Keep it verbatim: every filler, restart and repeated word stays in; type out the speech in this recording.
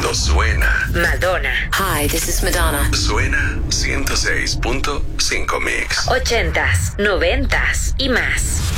cuando suena. Madonna. Hi, this is Madonna. Suena ciento seis punto cinco Mix. Ochentas, noventas y más.